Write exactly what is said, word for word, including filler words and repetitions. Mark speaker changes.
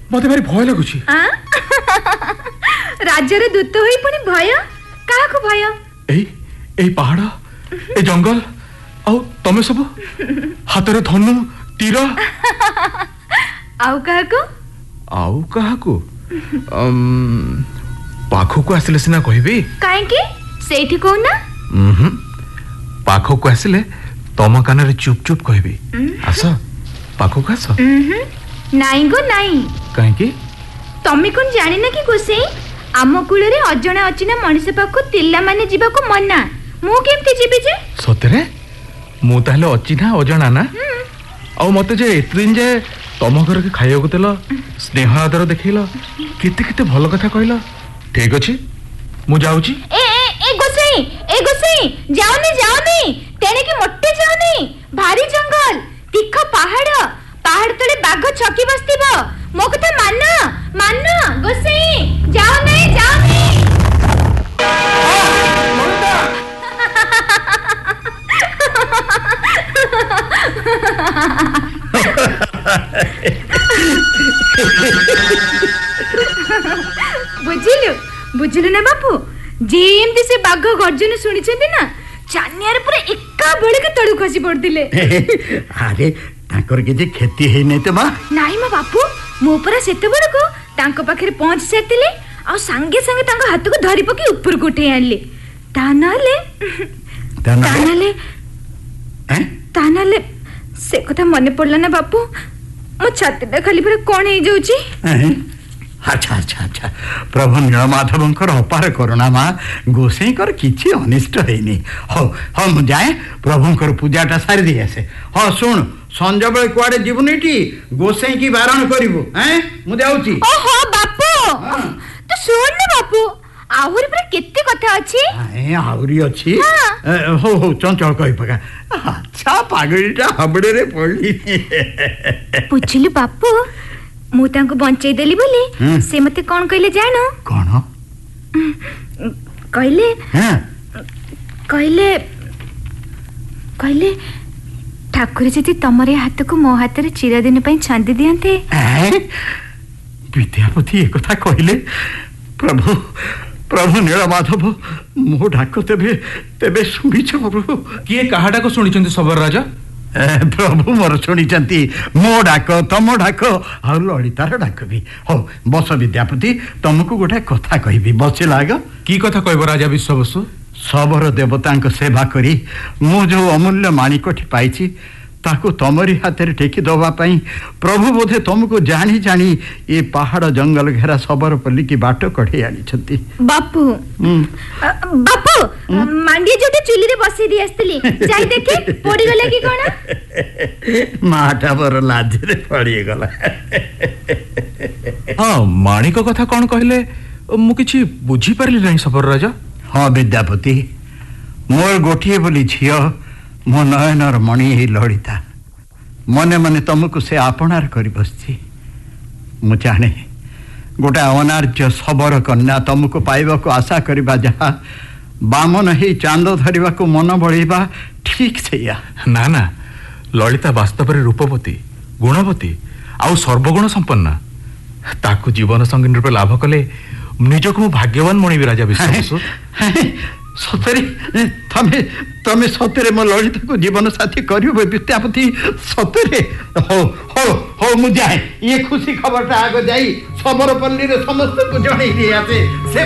Speaker 1: मते भारी भय लगुच।
Speaker 2: राज्यर दूत होई पुनी भय काहाको भय?
Speaker 1: एई एई पहाड़ ए जंगल आउ तमे सब हातरे धनु तीर
Speaker 2: आउ काहाको
Speaker 1: आउ काहाको पाखको आसिले सिना कहबी।
Speaker 2: काहे की सेठी कहना?
Speaker 1: हम्म पाखको आसिले तम कान चुप चुप कहबी। आस पाखको आस।
Speaker 2: नाई गो नाई।
Speaker 1: काहे की
Speaker 2: तमे कोन जानि ना कि गोसे आम कूले रे अजणा अचिना मनिष पाखो तिल्ला माने जीवा को मना मु केमते जीबी जे?
Speaker 1: सतरे मु ताहले अचिना अजणा ना आ मते जे एतदिन जे तम घर के खाइयो को तेल स्नेह आदर देखिल केते केते भल कथा कहला। ठीक अछि मु जाउची।
Speaker 2: ए ए ए गोसाई ए गोसाई जाओनी जाओनी तेने की मोट्टे जाओनी भारी जंगल तीखा पहाड़ पहाड़ तले बाघ छकी बसतिबो मो कथा मान मान गोसाई जाओ नहीं जाओ नहीं। बुझिलु बुझिलु ना बापू जेमती से बाघ गर्जन सुनी ना चानियार पूरा एका बेले के तळु खसी पड़तिले।
Speaker 3: अरे ताकर के जे खेती हे नै त मा
Speaker 2: नाही मा बापू मो पूरा सेते बड़ को तांको पाखरे पहुंच सेतिले आ संगे संगे तांको हाथ को धरि पकी ऊपर को उठे आनले तानाले तानाले
Speaker 3: हैं
Speaker 2: तानाले से कथा मने पड़ला ना बापू मो छातीटा खाली पूरा कोन हे जाउची।
Speaker 3: अच्छा अच्छा अच्छा प्रभु नीलमाधवंकर अपार करुणा मा गोसाई कर किछि अनिष्ट हेनी। हो हो मु जाए प्रभुंकर पूजाटा सारी दे आसे। हो सुन संजय बेले कुआडे जीवनीटी गोसाई की बारण करिवो हैं मु जाउची।
Speaker 2: ओहो बापू तो सुन ना बापू आहुरी पर केते कथा अछि।
Speaker 3: ए आहुरी अछि हो हो चंचल कहि पका। अच्छा पागलटा हबड़े रे पड़ली।
Speaker 2: पुछलु बापू मु तांको बंचै देली बोली से मते कोन कहले जानो?
Speaker 3: कोन
Speaker 2: कहले कहले कहले ठाकुर जदि तमरे हाथ को मो हाथ रे चिरदिन पई छांदी दियंते।
Speaker 3: विद्यापति एक कथा कहले प्रभु प्रभु नीलमाधव मो डाक तेबे तेबे सुनी छ प्रभु।
Speaker 1: किए कहाडा को सुनी चंदी सबर राजा?
Speaker 3: प्रभु मोर सुनी चंती मो डाक तम डाक आ ललितार डाक भी। हो बस विद्यापति तुमको गोटे कथा कहबी बसे लाग।
Speaker 1: की कथा कहबो राजा विश्ववसु?
Speaker 3: सबर देवतांक सेवा करी मु जो अमूल्य माणिकटी पाइछि ताको तमरी हाथ रे टेकी दबा पई प्रभु बोधे तुमको जानी जानी ये पहाड़ जंगल घेरा सबर पल्ली की बाट कढे आनी छथि।
Speaker 2: बापू बापू मांडी जोटे चुली रे बसी दी आस्तली जाई देखे पड़ी गला की कोना?
Speaker 3: माटा बर लाज रे पड़ी गला।
Speaker 1: हां माणिक कथा कोन कहले मु किछि बुझी परली नहीं सबर राजा।
Speaker 3: हाँ विद्यापति मोर गोटिए बोली झियो मो नयनर मणि ही ललिता मने मने तुमको से आपणार करी बसछि। मु जाने गोटे अनार्य सबर कन्या तुमको पाइबा को आशा करबा जहा बामन ही चांद धरिबा को मन बळीबा ठीक छैया।
Speaker 1: ना ना ललिता वास्तव रे रूपवती गुणवती आउ सर्वगुण संपन्ना ताकू जीवन संगी रूपे लाभ कले निजको मु भाग्यवान मणि राजा विश्वास। सतरे तमे तमे सतरे मो ललिता को जीवन साथी करियो विद्यापति सतरे।
Speaker 3: हो हो हो मु जाए ये खुशी खबरटा आगो जाई सबरपल्ली रे समस्त को जणै दियाते से